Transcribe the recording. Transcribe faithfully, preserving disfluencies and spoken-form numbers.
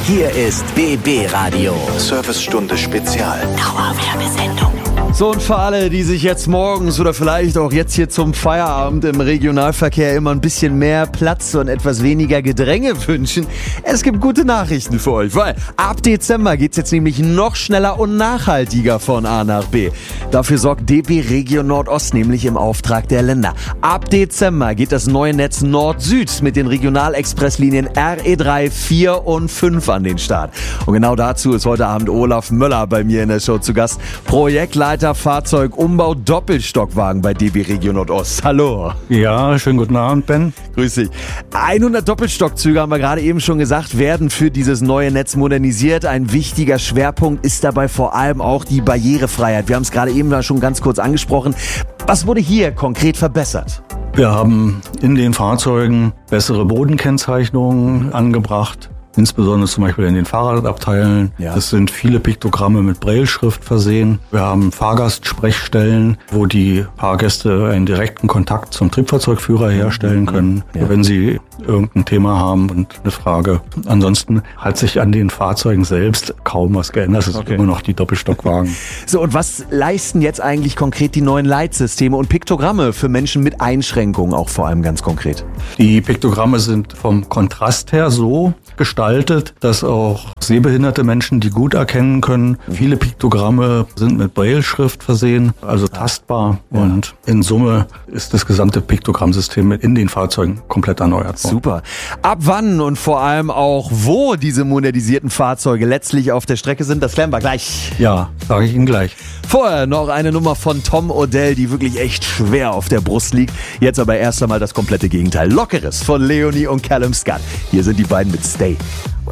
Hier ist B B Radio. Servicestunde Spezial. Dauerwerbesendung. So, und für alle, die sich jetzt morgens oder vielleicht auch jetzt hier zum Feierabend im Regionalverkehr immer ein bisschen mehr Platz und etwas weniger Gedränge wünschen, es gibt gute Nachrichten für euch, weil ab Dezember geht's jetzt nämlich noch schneller und nachhaltiger von A nach B. Dafür sorgt D B Regio Nordost nämlich im Auftrag der Länder. Ab Dezember geht das neue Netz Nord-Süd mit den Regionalexpresslinien R E drei, vier und fünf an den Start. Und genau dazu ist heute Abend Olaf Möller bei mir in der Show zu Gast, Projektleiter Fahrzeugumbau Doppelstockwagen bei D B Regio Nordost. Hallo. Ja, schönen guten Abend, Ben. Grüß dich. hundert Doppelstockzüge, haben wir gerade eben schon gesagt, werden für dieses neue Netz modernisiert. Ein wichtiger Schwerpunkt ist dabei vor allem auch die Barrierefreiheit. Wir haben es gerade eben schon ganz kurz angesprochen. Was wurde hier konkret verbessert? Wir haben in den Fahrzeugen bessere Bodenkennzeichnungen angebracht. Insbesondere zum Beispiel in den Fahrradabteilen. Ja. Es sind viele Piktogramme mit Brailleschrift versehen. Wir haben Fahrgastsprechstellen, wo die Fahrgäste einen direkten Kontakt zum Triebfahrzeugführer herstellen können, ja. wenn sie irgendein Thema haben und eine Frage. Ansonsten hat sich an den Fahrzeugen selbst kaum was geändert. Es Okay. sind immer noch die Doppelstockwagen. So, und was leisten jetzt eigentlich konkret die neuen Leitsysteme und Piktogramme für Menschen mit Einschränkungen, auch vor allem ganz konkret? Die Piktogramme sind vom Kontrast her so gestaltet, dass auch sehbehinderte Menschen die gut erkennen können. Viele Piktogramme sind mit Brailleschrift versehen, also tastbar. Ja. Und in Summe ist das gesamte Piktogrammsystem in den Fahrzeugen komplett erneuert worden. Super. Ab wann und vor allem auch wo diese modernisierten Fahrzeuge letztlich auf der Strecke sind, das klären wir gleich. Ja, sage ich Ihnen gleich. Vorher noch eine Nummer von Tom Odell, die wirklich echt schwer auf der Brust liegt. Jetzt aber erst einmal das komplette Gegenteil. Lockeres von Leonie und Callum Scott. Hier sind die beiden mit Stay.